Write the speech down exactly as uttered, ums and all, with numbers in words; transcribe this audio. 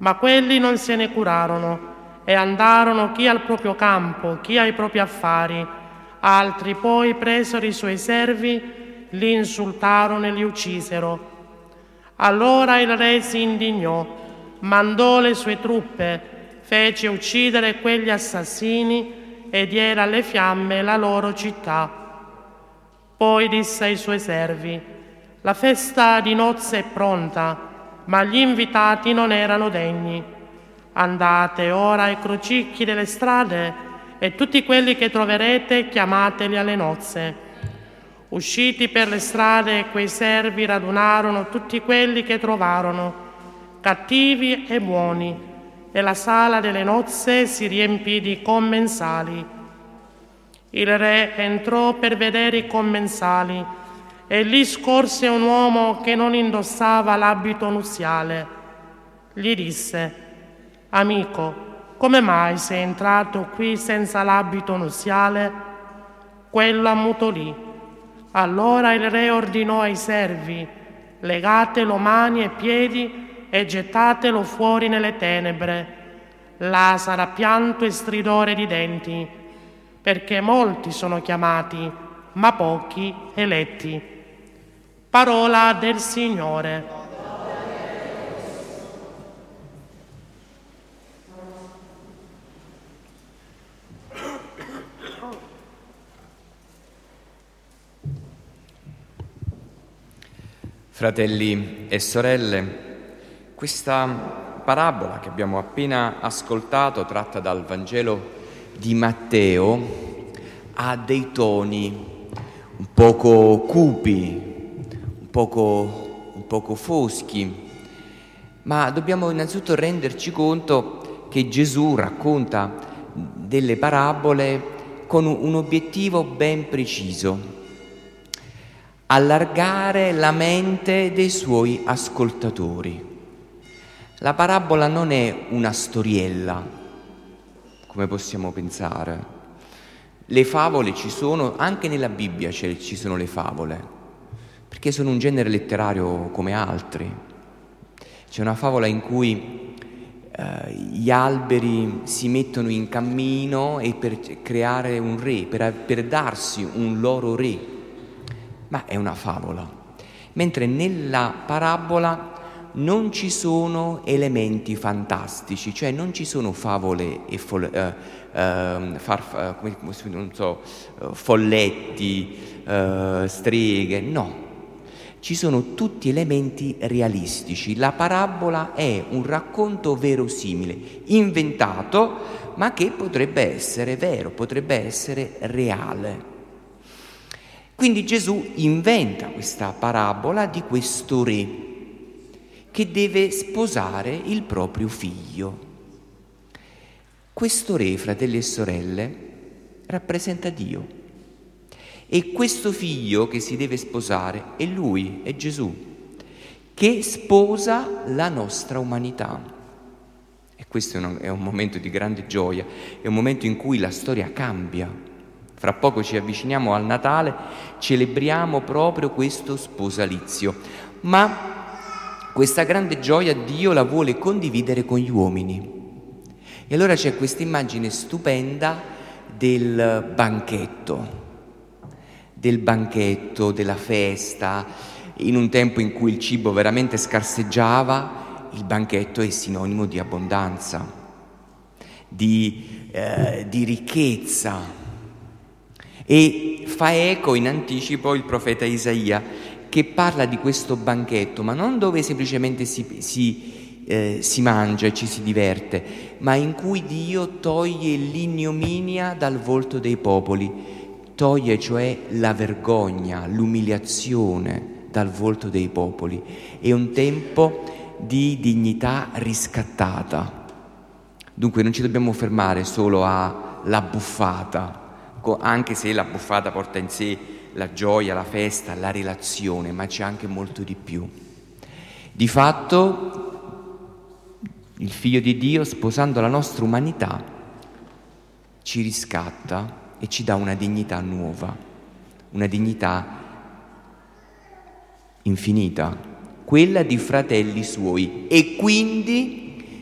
Ma quelli non se ne curarono e andarono chi al proprio campo, chi ai propri affari. Altri poi presero i suoi servi, li insultarono e li uccisero. Allora il re si indignò, mandò le sue truppe, fece uccidere quegli assassini e diede alle fiamme la loro città. Poi disse ai suoi servi: la festa di nozze è pronta, ma gli invitati non erano degni. Andate ora ai crocicchi delle strade e tutti quelli che troverete chiamateli alle nozze. Usciti per le strade, quei servi radunarono tutti quelli che trovarono, cattivi e buoni, e la sala delle nozze si riempì di commensali. Il re entrò per vedere i commensali e lì scorse un uomo che non indossava l'abito nuziale. Gli disse: amico, come mai sei entrato qui senza l'abito nuziale? Quello ammutolì. Allora il re ordinò ai servi: legatelo mani e piedi e gettatelo fuori nelle tenebre. Là sarà pianto e stridore di denti, perché molti sono chiamati, ma pochi eletti. Parola del Signore. Fratelli e sorelle, questa parabola che abbiamo appena ascoltato, tratta dal Vangelo di Matteo, ha dei toni un poco cupi, un poco, un poco foschi, ma dobbiamo innanzitutto renderci conto che Gesù racconta delle parabole con un obiettivo ben preciso: allargare la mente dei suoi ascoltatori. La parabola non è una storiella, come possiamo pensare. Le favole ci sono, anche nella Bibbia ci sono le favole, perché sono un genere letterario come altri. C'è una favola in cui eh, gli alberi si mettono in cammino e per creare un re, per, per darsi un loro re. Ma è una favola, mentre nella parabola non ci sono elementi fantastici, cioè non ci sono favole e fol- eh, eh, far, eh, come, non so, folletti, eh, streghe, no, ci sono tutti elementi realistici. La parabola è un racconto verosimile, inventato, ma che potrebbe essere vero, potrebbe essere reale. Quindi Gesù inventa questa parabola di questo re che deve sposare il proprio figlio. Questo re, fratelli e sorelle, rappresenta Dio. E questo figlio che si deve sposare è lui, è Gesù, che sposa la nostra umanità. E questo è un, è un momento di grande gioia, è un momento in cui la storia cambia. Fra poco ci avviciniamo al Natale, celebriamo proprio questo sposalizio, ma questa grande gioia Dio la vuole condividere con gli uomini. E allora c'è questa immagine stupenda del banchetto, del banchetto, della festa. In un tempo in cui il cibo veramente scarseggiava, il banchetto è sinonimo di abbondanza, di, eh, di ricchezza. E fa eco in anticipo il profeta Isaia, che parla di questo banchetto, ma non dove semplicemente si, si, eh, si mangia e ci si diverte, ma in cui Dio toglie l'ignominia dal volto dei popoli, toglie cioè la vergogna, l'umiliazione dal volto dei popoli. È un tempo di dignità riscattata. Dunque non ci dobbiamo fermare solo alla buffata, anche se la buffata porta in sé la gioia, la festa, la relazione, ma c'è anche molto di più. Di fatto, il Figlio di Dio, sposando la nostra umanità, ci riscatta e ci dà una dignità nuova, una dignità infinita, quella di fratelli suoi, e quindi